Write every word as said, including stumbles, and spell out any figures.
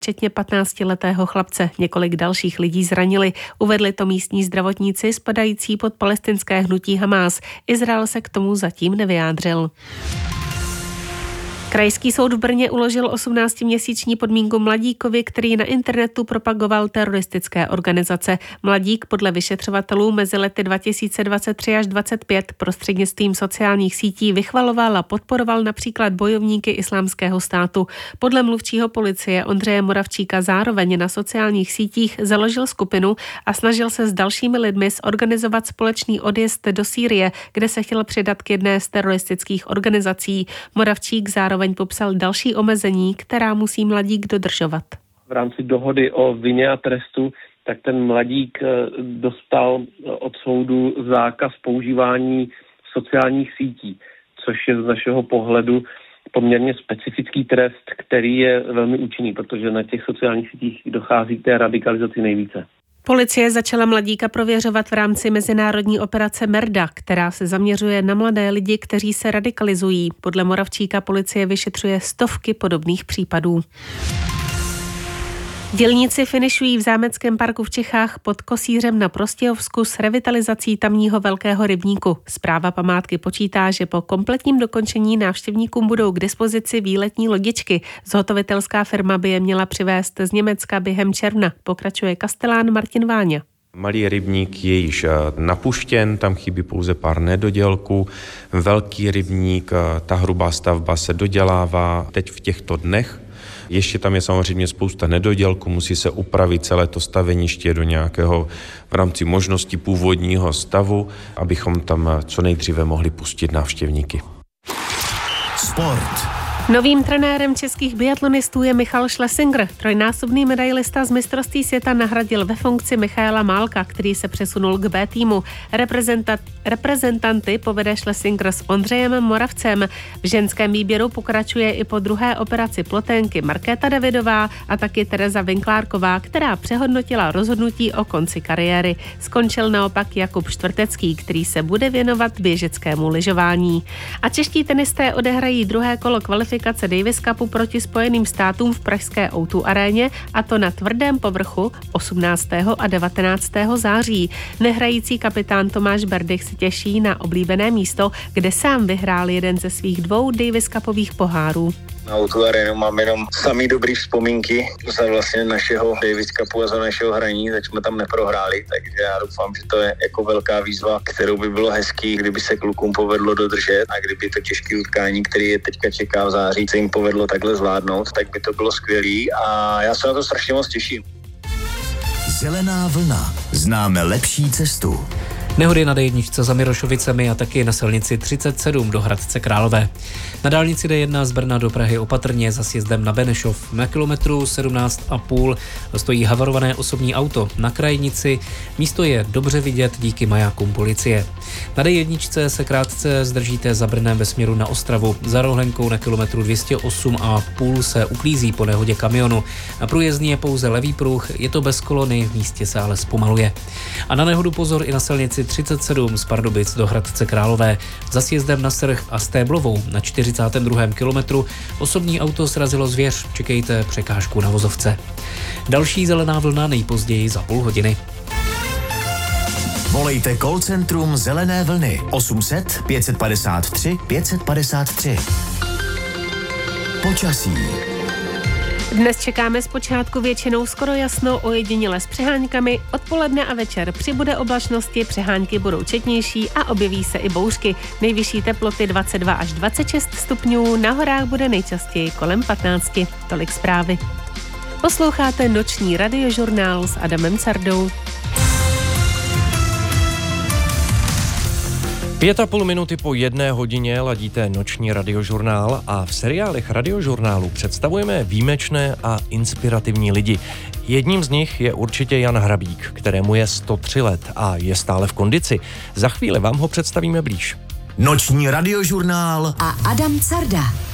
včetně patnáctiletého chlapce. Několik dalších lidí zranili. Uvedli to místní zdravotníci spadající pod palestinské hnutí Hamás. Izrael se k tomu zatím nevyjádřil. Krajský soud v Brně uložil osmnáctiměsíční podmínku mladíkovi, který na internetu propagoval teroristické organizace. Mladík podle vyšetřovatelů mezi lety dva tisíce dvacet tři až dvacet pět prostřednictvím sociálních sítí vychvaloval a podporoval například bojovníky Islámského státu. Podle mluvčího policie Ondřeje Moravčíka zároveň na sociálních sítích založil skupinu a snažil se s dalšími lidmi zorganizovat společný odjezd do Sýrie, kde se chtěl přidat k jedné z teroristických organizací. Moravčík zároveň popsal další omezení, která musí mladík dodržovat. V rámci dohody o vině a trestu, tak ten mladík dostal od soudu zákaz používání sociálních sítí, což je z našeho pohledu poměrně specifický trest, který je velmi účinný, protože na těch sociálních sítích dochází k té radikalizaci nejvíce. Policie začala mladíka prověřovat v rámci mezinárodní operace Merda, která se zaměřuje na mladé lidi, kteří se radikalizují. Podle Moravčíka policie vyšetřuje stovky podobných případů. Dělníci finišují v Zámeckém parku v Čechách pod Kosířem na Prostějovsku s revitalizací tamního velkého rybníku. Správa památky počítá, že po kompletním dokončení návštěvníkům budou k dispozici výletní lodičky. Zhotovitelská firma by je měla přivést z Německa během června, pokračuje kastelán Martin Váňa. Malý rybník je již napuštěn, tam chybí pouze pár nedodělků. Velký rybník, ta hrubá stavba se dodělává teď v těchto dnech. Ještě tam je samozřejmě spousta nedodělků, musí se upravit celé to staveniště do nějakého v rámci možnosti původního stavu, abychom tam co nejdříve mohli pustit návštěvníky. Sport. Novým trenérem českých biatlonistů je Michal Schlesinger. Trojnásobný medailista z mistrovství světa nahradil ve funkci Michaela Málka, který se přesunul k B týmu. Reprezenta- reprezentanty povede Schlesinger s Ondřejem Moravcem. V ženském výběru pokračuje i po druhé operaci ploténky Markéta Davidová a taky Tereza Vinklárková, která přehodnotila rozhodnutí o konci kariéry. Skončil naopak Jakub Štvrtecký, který se bude věnovat běžeckému lyžování. A čeští tenisté odehrají druhé kolo kvalifikace Davis Cupu proti Spojeným státům v pražské ó dva aréně, a to na tvrdém povrchu osmnáctého a devatenáctého září. Nehrající kapitán Tomáš Berdych se těší na oblíbené místo, kde sám vyhrál jeden ze svých dvou Davis Cupových pohárů. Na ó dva arénu mám jenom samý dobrý vzpomínky za vlastně našeho Davis Cupu a za našeho hraní, tak jsme tam neprohráli, takže já doufám, že to je jako velká výzva, kterou by bylo hezký, kdyby se klukům povedlo dodržet a kdyby to těžké utkání, který je teďka čeká v září, se jim povedlo takhle zvládnout, tak by to bylo skvělý a já se na to strašně moc těším. Zelená vlna. Známe lepší cestu. Nehody na dé jedna za Mirošovicemi a taky na silnici třicet sedm do Hradce Králové. Na dálnici dé jedna z Brna do Prahy opatrně za sjezdem na Benešov. Na kilometru sedmnáct a půl stojí havarované osobní auto na krajnici. Místo je dobře vidět díky majákům policie. Na dé jedna se krátce zdržíte za Brnem ve směru na Ostravu. Za Rohlenkou na kilometru dvě stě osm a půl se uklízí po nehodě kamionu. Na průjezdní je pouze levý pruh, je to bez kolony, v místě se ale zpomaluje. A na nehodu pozor i na silnici třicet sedm z Pardubic do Hradce Králové. Za sjezdem na Srch a Stéblovou na čtyřicátém druhém kilometru osobní auto srazilo zvěř, čekejte překážku na vozovce. Další zelená vlna nejpozději za půl hodiny. Volejte call centrum Zelené vlny osm set pět padesát tři pět padesát tři. Počasí. Dnes čekáme zpočátku většinou skoro jasno, ojediněle s přeháňkami. Odpoledne a večer přibude oblačnosti, přehánky budou četnější a objeví se i bouřky. Nejvyšší teploty dvacet dva až dvacet šest stupňů, na horách bude nejčastěji kolem patnáct. Tolik zprávy. Posloucháte noční radiožurnál s Adamem Cardou. Pět a půl minuty po jedné hodině ladíte noční radiožurnál a v seriálech radiožurnálu představujeme výjimečné a inspirativní lidi. Jedním z nich je určitě Jan Hrabík, kterému je sto tři let a je stále v kondici. Za chvíli vám ho představíme blíž. Noční radiožurnál a Adam Carda.